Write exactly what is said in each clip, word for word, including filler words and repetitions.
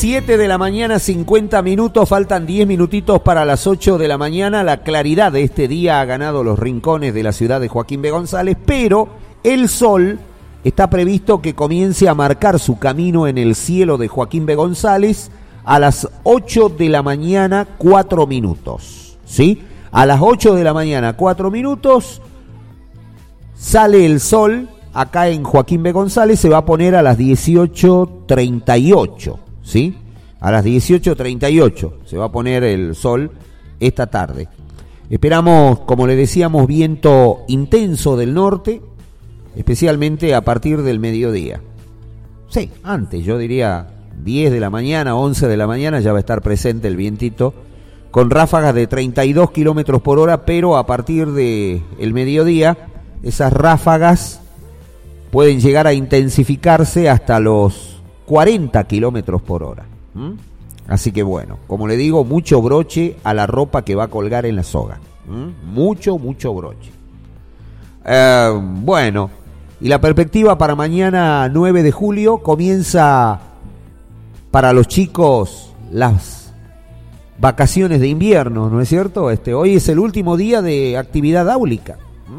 siete de la mañana, cincuenta minutos, faltan diez minutitos para las ocho de la mañana. La claridad de este día ha ganado los rincones de la ciudad de Joaquín B. González, pero el sol está previsto que comience a marcar su camino en el cielo de Joaquín B. González a las ocho de la mañana, cuatro minutos, ¿sí? A las ocho de la mañana, cuatro minutos, sale el sol acá en Joaquín B. González, se va a poner a las dieciocho treinta y ocho, ¿sí? A las dieciocho treinta y ocho se va a poner el sol esta tarde. Esperamos, como le decíamos, viento intenso del norte, especialmente a partir del mediodía. Sí, antes, yo diría diez de la mañana, once de la mañana, ya va a estar presente el vientito, con ráfagas de treinta y dos kilómetros por hora, pero a partir del mediodía, esas ráfagas pueden llegar a intensificarse hasta los cuarenta kilómetros por hora. ¿Mm? Así que bueno, como le digo, mucho broche a la ropa que va a colgar en la soga. ¿Mm? Mucho, mucho broche. Eh, bueno, y la perspectiva para mañana nueve de julio comienza para los chicos las vacaciones de invierno, ¿no es cierto? Este, hoy es el último día de actividad áulica.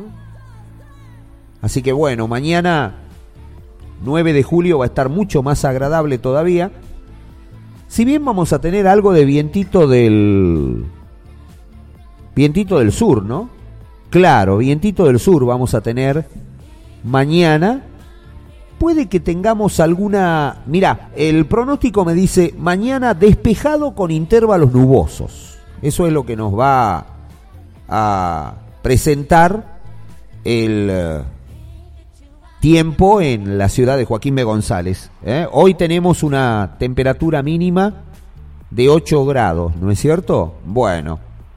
Así que bueno, mañana nueve de julio va a estar mucho más agradable todavía. Si bien vamos a tener algo de vientito del vientito del sur, ¿no? Claro, vientito del sur vamos a tener mañana. Puede que tengamos alguna... Mirá, el pronóstico me dice mañana despejado con intervalos nubosos. Eso es lo que nos va a presentar el tiempo en la ciudad de Joaquín B. González. ¿eh? Hoy tenemos una temperatura mínima de ocho grados, ¿no es cierto? Bueno.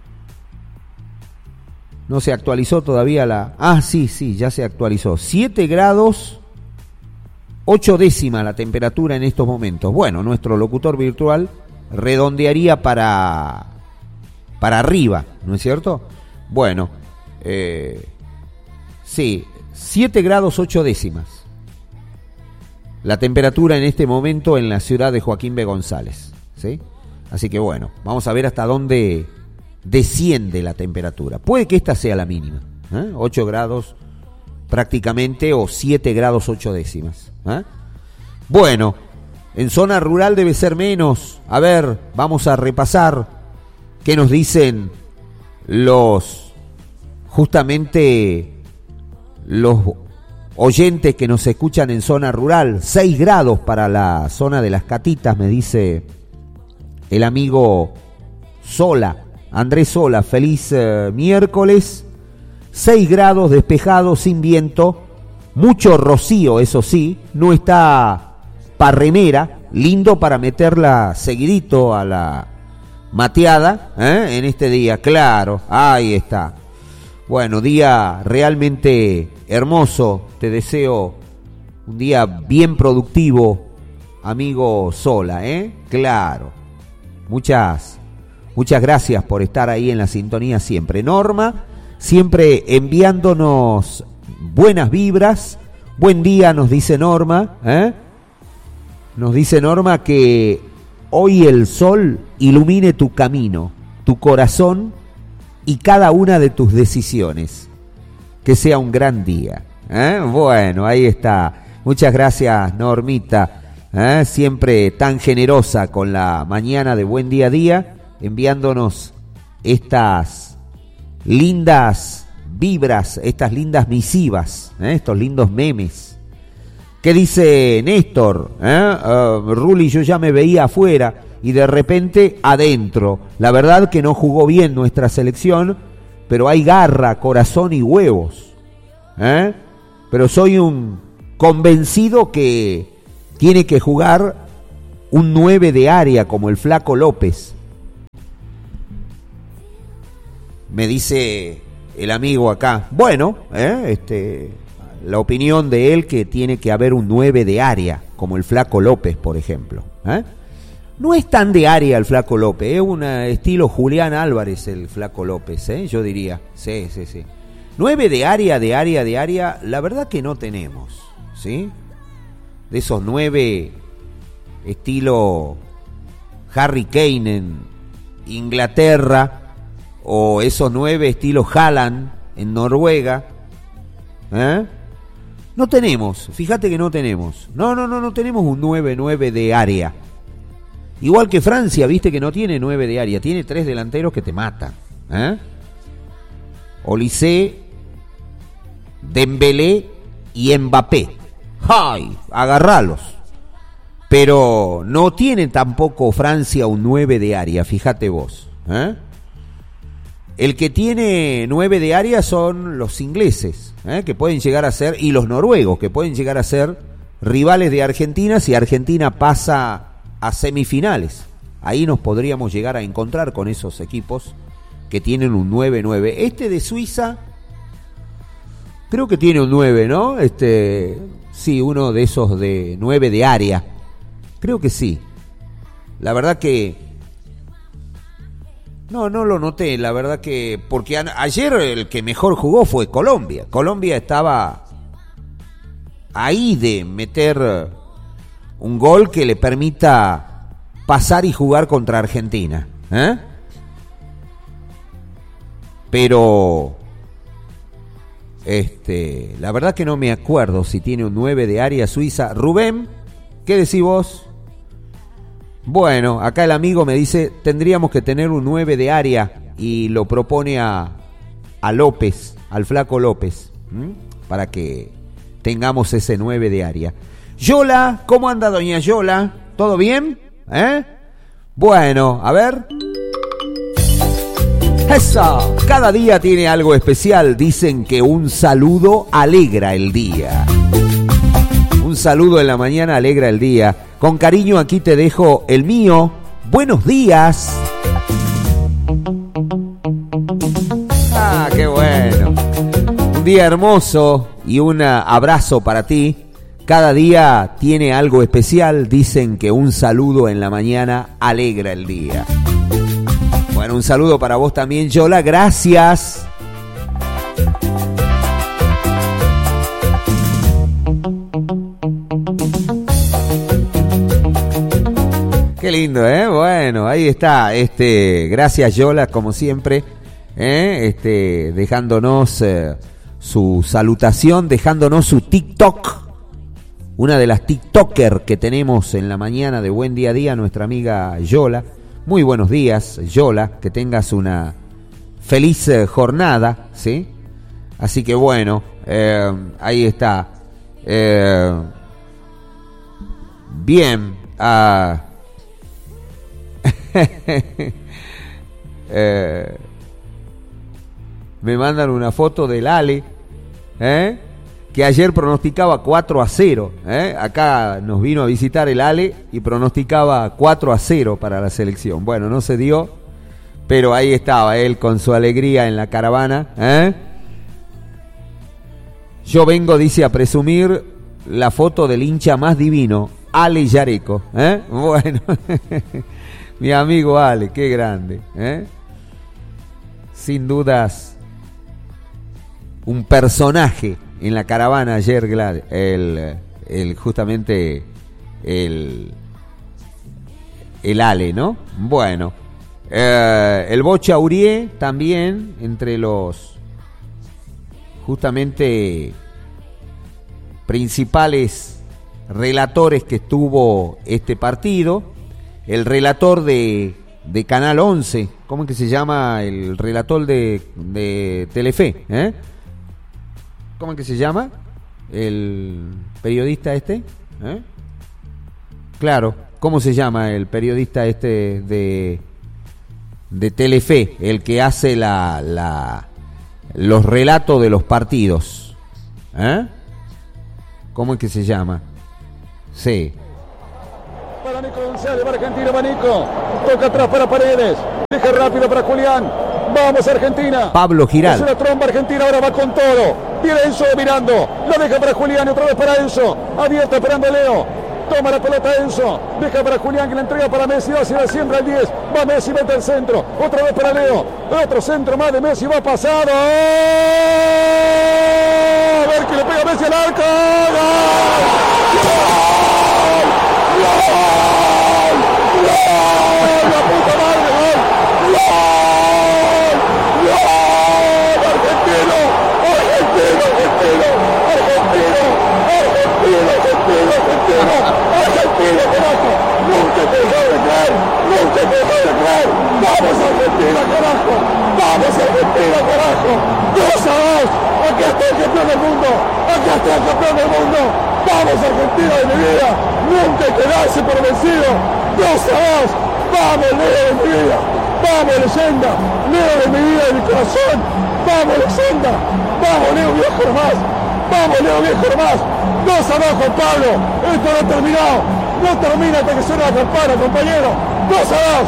No se actualizó todavía la... Ah, sí, sí, ya se actualizó. siete grados, ocho décimas la temperatura en estos momentos. Bueno, nuestro locutor virtual redondearía para, para arriba, ¿no es cierto? Bueno, eh, sí... siete grados ocho décimas la temperatura en este momento en la ciudad de Joaquín B. González, ¿sí? Así que bueno, vamos a ver hasta dónde desciende la temperatura. Puede que esta sea la mínima, ¿eh? ocho grados prácticamente, o siete grados ocho décimas. ¿eh? Bueno, en zona rural debe ser menos. A ver, vamos a repasar qué nos dicen los justamente los oyentes que nos escuchan en zona rural. Seis grados para la zona de las Catitas, me dice el amigo Sola, Andrés Sola. Feliz eh, miércoles. Seis grados, despejado, sin viento, mucho rocío, eso sí, no está parremera, lindo para meterla seguidito a la mateada, ¿eh? En este día, claro, ahí está. Bueno, día realmente hermoso, te deseo un día bien productivo, amigo Sola, ¿eh? Claro. Muchas, muchas gracias por estar ahí en la sintonía siempre. Norma, siempre enviándonos buenas vibras. Buen día, nos dice Norma, ¿eh? Nos dice Norma que hoy el sol ilumine tu camino, tu corazón y cada una de tus decisiones. Que sea un gran día. ¿eh? Bueno, ahí está. Muchas gracias, Normita. ¿eh? Siempre tan generosa con la mañana de Buen Día a Día, enviándonos estas lindas vibras, estas lindas misivas, ¿eh? estos lindos memes. ¿Qué dice Néstor? ¿Eh? Uh, Ruli, yo ya me veía afuera y de repente adentro. La verdad que no jugó bien nuestra selección, pero hay garra, corazón y huevos. ¿eh? Pero soy un convencido que tiene que jugar un nueve de área como el Flaco López. Me dice el amigo acá. Bueno, ¿eh? este, la opinión de él que tiene que haber un nueve de área como el Flaco López, por ejemplo. ¿eh? No es tan de área el Flaco López, es un estilo Julián Álvarez el Flaco López, ¿eh? yo diría. Sí, sí, sí. Nueve de área, de área, de área, la verdad que no tenemos, ¿sí? De esos nueve estilo Harry Kane en Inglaterra, o esos nueve estilo Haaland en Noruega. ¿Eh? No tenemos, fíjate que no tenemos. No, no, no, no tenemos un nueve nueve de área. Igual que Francia, viste que no tiene nueve de área, tiene tres delanteros que te matan. ¿Eh? Olise, Dembélé y Mbappé. ¡Ay! Agarralos. Pero no tiene tampoco Francia un nueve de área, fíjate vos. ¿Eh? El que tiene nueve de área son los ingleses, ¿eh? que pueden llegar a ser, y los noruegos, que pueden llegar a ser rivales de Argentina si Argentina pasa a semifinales. Ahí nos podríamos llegar a encontrar con esos equipos que tienen un nueve nueve. Este de Suiza creo que tiene un nueve, ¿no? Este, sí, uno de esos de nueve de área. Creo que sí. La verdad que no, no lo noté, la verdad que porque a, ayer el que mejor jugó fue Colombia. Colombia estaba ahí de meter un gol que le permita pasar y jugar contra Argentina, ¿eh? Pero este, la verdad que no me acuerdo si tiene un nueve de área Suiza. Rubén, ¿qué decís vos? Bueno, acá el amigo me dice, tendríamos que tener un nueve de área, y lo propone a, a López, al flaco López, ¿m? para que tengamos ese nueve de área. Yola, ¿cómo anda doña Yola? ¿Todo bien? ¿Eh? Bueno, a ver. ¡Eso! Cada día tiene algo especial. Dicen que un saludo alegra el día. Un saludo en la mañana alegra el día. Con cariño aquí te dejo el mío. Buenos días. Ah, qué bueno. Un día hermoso y un abrazo para ti. Cada día tiene algo especial. Dicen que un saludo en la mañana alegra el día. Bueno, un saludo para vos también, Yola. Gracias. Qué lindo, ¿eh? Bueno, ahí está. Este, gracias, Yola, como siempre, ¿eh? Este, dejándonos eh, su salutación, dejándonos su TikTok. Una de las TikToker que tenemos en la mañana de Buen Día a Día, nuestra amiga Yola. Muy buenos días, Yola, que tengas una feliz eh, jornada, ¿sí? Así que bueno, eh, ahí está. Eh, bien. Uh, eh, me mandan una foto del Ale, ¿eh? que ayer pronosticaba cuatro a cero. ¿eh? Acá nos vino a visitar el Ale y pronosticaba cuatro a cero para la selección. Bueno, no se dio, pero ahí estaba él con su alegría en la caravana. ¿eh? Yo vengo, dice, a presumir la foto del hincha más divino, Ale Yareco. ¿eh? Bueno, mi amigo Ale, qué grande. ¿eh? Sin dudas, un personaje en la caravana ayer, el, el justamente el, el Ale, ¿no? Bueno, eh, el Bocha Urié también entre los justamente principales relatores que tuvo este partido. El relator de, de Canal once, ¿cómo es que se llama? El relator de, de Telefe, ¿eh? ¿Cómo es que se llama? El periodista este, ¿eh? Claro, ¿cómo se llama el periodista este de de Telefe, el que hace la la los relatos de los partidos? ¿Eh? ¿Cómo es que se llama? Sí. Para Nico González, para Argentina, va Nico. Toca atrás para Paredes. Deja rápido para Julián. Vamos Argentina. Pablo Giral. Es una tromba Argentina, ahora va con todo. Viene Enzo mirando. La deja para Julián y otra vez para Enzo. Abierta esperando a Leo. Toma la pelota Enzo. Deja para Julián que la entrega para Messi. Va hacia la siembra el diez. Va Messi, mete el centro. Otra vez para Leo. Otro centro más de Messi. Va pasado. A ver que le pega Messi al arco. ¡Gol! ¡Gol! ¡Gol! ¡Gol! Nunca te dejó de creer, nunca te dejó de creer. Vamos Argentina, carajo. Vamos Argentina, carajo. dos a dos. Aquí está el campeón del mundo. Aquí está el campeón del mundo. Vamos Argentina de mi vida. Nunca hay que darse por vencido. dos a dos. Vamos Leo de mi vida. Vamos leyenda. Leo de mi vida, de mi corazón. Vamos leyenda. Vamos Leo viejo nomás. Vamos Leo viejo nomás. dos a dos, Juan Pablo. Esto no ha terminado. No termina hasta que suene la campana, compañero. dos a dos.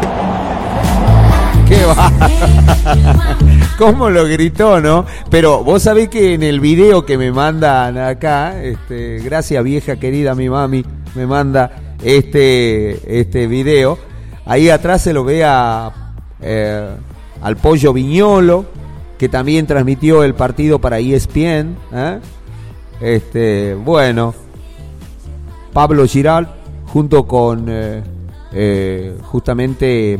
¡Qué va! ¿Cómo lo gritó, no? Pero vos sabés que en el video que me mandan acá, este, gracias vieja querida, mi mami, me manda este, este video. Ahí atrás se lo ve a, eh, al Pollo Viñolo, que también transmitió el partido para E S P N. ¿eh? Este, bueno, Pablo Giral, junto con eh, eh, justamente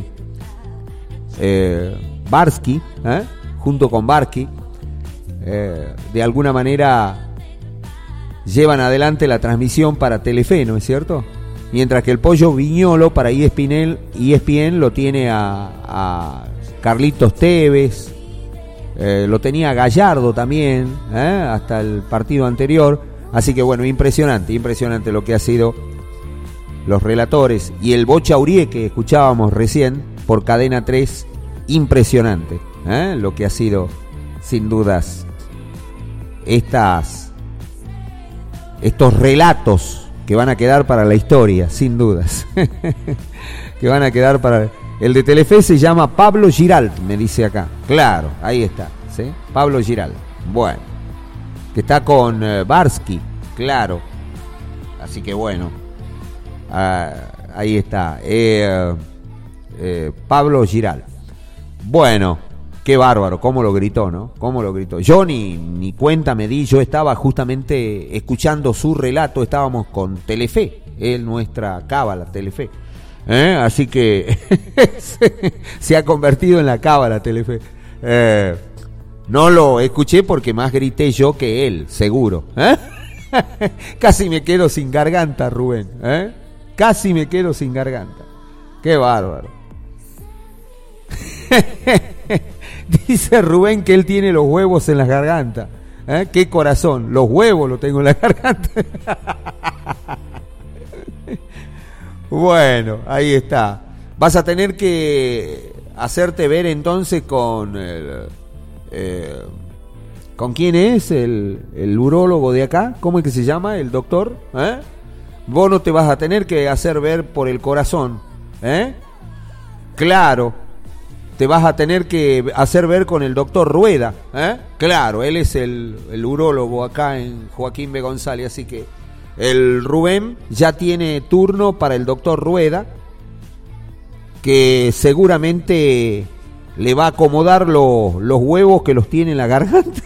eh, Barsky, ¿eh? junto con Barsky, eh, de alguna manera llevan adelante la transmisión para Telefe, ¿no es cierto? Mientras que el Pollo Viñolo para E S P N, E S P N lo tiene a, a Carlitos Tevez, eh, lo tenía Gallardo también, ¿eh? hasta el partido anterior. Así que bueno, impresionante, impresionante lo que ha sido los relatores. Y el Bocha Urié que escuchábamos recién por Cadena tres, impresionante, ¿eh? lo que ha sido, sin dudas, estas, estos relatos que van a quedar para la historia, sin dudas. Que van a quedar para... El de Telefe se llama Pablo Giralt, me dice acá. Claro, ahí está, ¿sí? Pablo Giralt. Bueno, que está con uh, Barsky, claro. Así que bueno, uh, ahí está. Eh, eh, Pablo Giralt. Bueno, qué bárbaro, cómo lo gritó, ¿no? Cómo lo gritó. Yo ni, ni cuenta me di, yo estaba justamente escuchando su relato, estábamos con Telefe, él nuestra cábala, Telefe. ¿Eh? Así que se, se ha convertido en la cábala Telefe. Eh, no lo escuché porque más grité yo que él, seguro. ¿Eh? Casi me quedo sin garganta, Rubén. ¿Eh? Casi me quedo sin garganta. Qué bárbaro. Dice Rubén que él tiene los huevos en la garganta. ¿Eh? Qué corazón, los huevos los tengo en la garganta. Bueno, ahí está. Vas a tener que hacerte ver entonces con el, eh, ¿con quién es el, el urólogo de acá? ¿Cómo es que se llama? ¿El doctor? ¿Eh? Vos no te vas a tener que hacer ver por el corazón, ¿eh? Claro. Te vas a tener que hacer ver con el doctor Rueda, ¿eh? Claro, él es el, el urólogo acá en Joaquín B. González, así que el Rubén ya tiene turno para el doctor Rueda, que seguramente le va a acomodar lo, los huevos que los tiene en la garganta.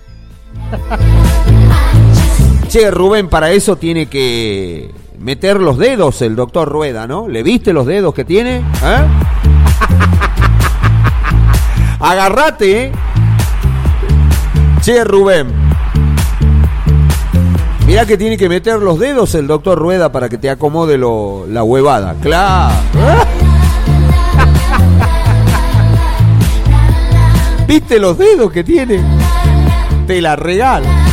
Che, Rubén, para eso tiene que meter los dedos el doctor Rueda, ¿no? ¿Le viste los dedos que tiene? ¿Eh? Agarrate, ¿eh? Che, Rubén, mirá que tiene que meter los dedos el doctor Rueda para que te acomode lo, la huevada. Claro. ¿Viste los dedos que tiene? Te la regalo.